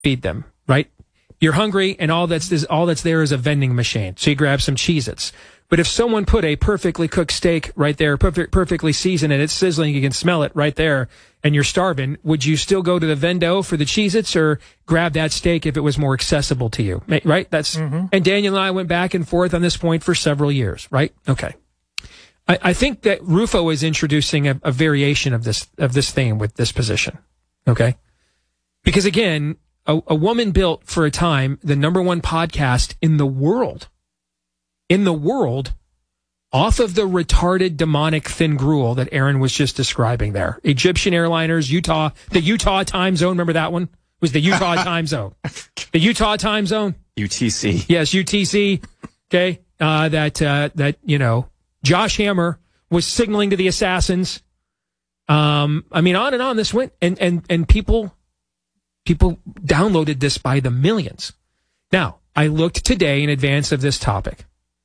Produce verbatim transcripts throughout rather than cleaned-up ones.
feed them, right? You're hungry, and all that's is, all that's there is a vending machine. So you grab some Cheez-Its. But if someone put a perfectly cooked steak right there, perfect, perfectly seasoned, and it's sizzling, you can smell it right there, and you're starving, would you still go to the vendo for the Cheez-Its or grab that steak if it was more accessible to you? Right? That's mm-hmm. And Daniel and I went back and forth on this point for several years, right? Okay. I, I think that Rufo is introducing a, a variation of this of this theme with this position, okay? Because again, a, a woman built for a time the number one podcast in the world, in the world, off of the retarded demonic thin gruel that Aaron was just describing there. Egyptian airliners, Utah, the Utah time zone. Remember that one? It was the Utah time zone. The Utah time zone. U T C. Yes, U T C. Okay. Uh, that, uh, that, you know, Josh Hammer was signaling to the assassins. Um, I mean, on and on this went, and, and, and people, people downloaded this by the millions. Now, I looked today in advance of this topic.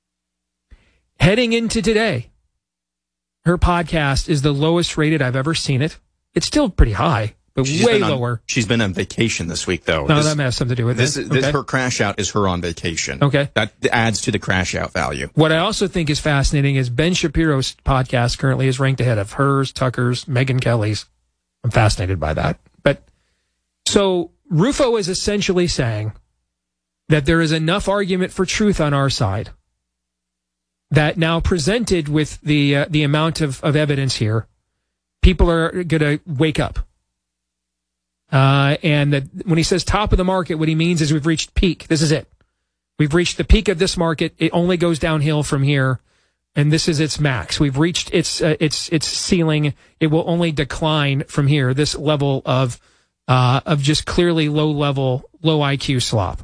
Heading into today, her podcast is the lowest rated I've ever seen it. It's still pretty high, but she's way on, lower. She's been on vacation this week, though. No, this, that has something to do with this. it. This, okay. Her crash out is her on vacation. Okay. That adds to the crash out value. What I also think is fascinating is Ben Shapiro's podcast currently is ranked ahead of hers, Tucker's, Megyn Kelly's. I'm fascinated by that. But so Rufo is essentially saying that there is enough argument for truth on our side that now presented with the uh, the amount of, of evidence here, people are going to wake up. Uh, and that when he says top of the market, what he means is we've reached peak. This is it. We've reached the peak of this market. It only goes downhill from here, and this is its max. We've reached its uh, its its ceiling. It will only decline from here. This level of uh, of just clearly low level, low I Q slop.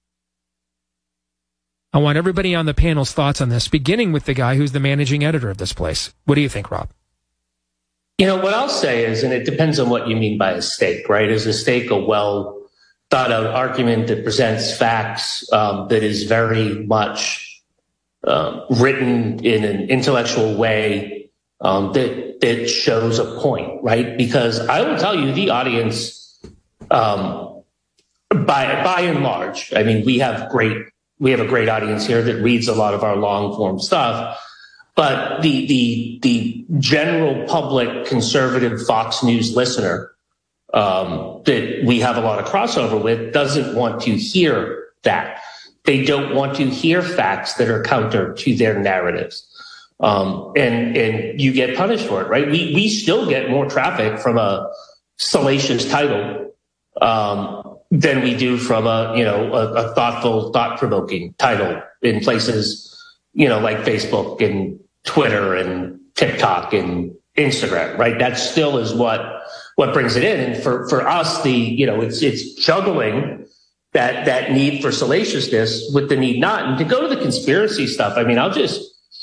I want everybody on the panel's thoughts on this, beginning with the guy who's the managing editor of this place. What do you think, Rob? You know, what I'll say is, and it depends on what you mean by a stake, right? Is a stake a well thought out argument that presents facts, um, that is very much um, written in an intellectual way, um, that, that shows a point, right? Because I will tell you, the audience, um, by, by and large, I mean, we have great We have a great audience here that reads a lot of our long form stuff, but the the the general public conservative Fox News listener um, that we have a lot of crossover with doesn't want to hear that. They don't want to hear facts that are counter to their narratives, um, and and you get punished for it, right? We we still get more traffic from a salacious title Um, than we do from a, you know, a, a thoughtful, thought-provoking title in places, you know, like Facebook and Twitter and TikTok and Instagram, right? That still is what, what brings it in. And for, for us, the, you know, it's, it's juggling that, that need for salaciousness with the need not. And to go to the conspiracy stuff, I mean, I'll just,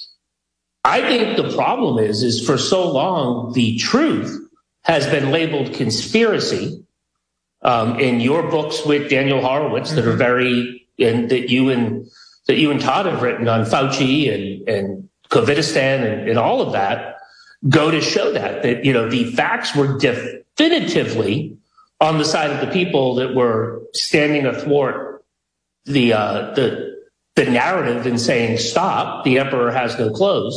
I think the problem is, is for so long, the truth has been labeled conspiracy. Um, in your books with Daniel Horowitz that are very, and that you and that you and Todd have written on Fauci and and COVIDistan and, and all of that, go to show that that you know the facts were definitively on the side of the people that were standing athwart the uh, the the narrative and saying stop, the emperor has no clothes.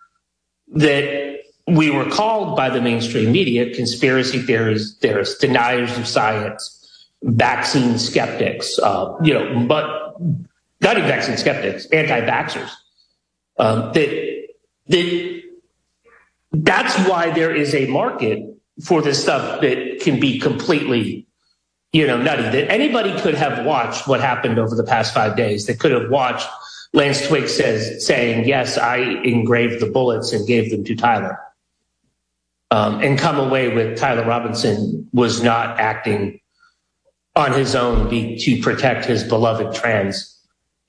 That we were called by the mainstream media conspiracy theories, theorists, deniers of science, vaccine skeptics, uh, you know, but not even vaccine skeptics, anti-vaxxers. Um, that, that, that's why there is a market for this stuff that can be completely, you know, nutty. That anybody could have watched what happened over the past five days. They could have watched Lance Twigg says, saying, yes, I engraved the bullets and gave them to Tyler. Um, and come away with Tyler Robinson was not acting on his own be, to protect his beloved trans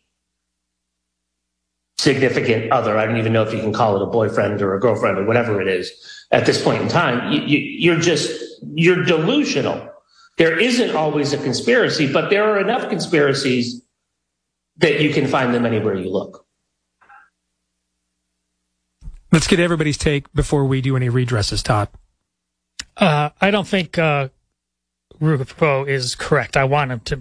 significant other. I don't even know if you can call it a boyfriend or a girlfriend or whatever it is at this point in time. You, you, you're just, you're delusional. There isn't always a conspiracy, but there are enough conspiracies that you can find them anywhere you look. Let's get everybody's take before we do any redresses, Todd. Uh, I don't think uh, Rupo is correct. I want him to